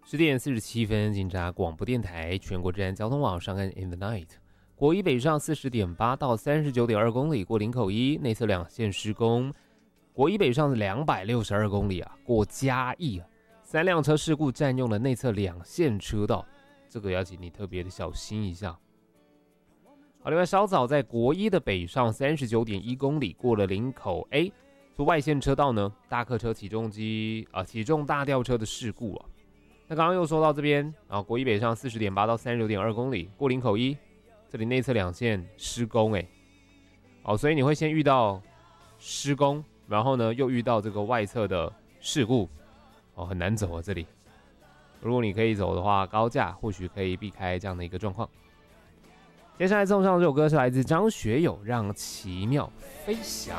10点47分，警察广播电台全国治安交通网上岸 In the Night。国一北上40.8到39.2公里过林口一，内侧两线施工。国一北上262公里啊，过嘉义啊，3辆车事故占用了内侧两线车道，这个要请你特别的小心一下。好，另外稍早在国一的北上39.1公里过了林口 A， 说外线车道呢，大客车起重大吊车的事故啊。那刚刚又说到这边啊，国一北上40.8到39.2公里过林口一。这里内侧两线施工所以你会先遇到施工，然后呢又遇到这个外侧的事故很难走啊这里。如果你可以走的话，高架或许可以避开这样的一个状况。接下来送上这首歌是来自张学友，让奇妙飞翔。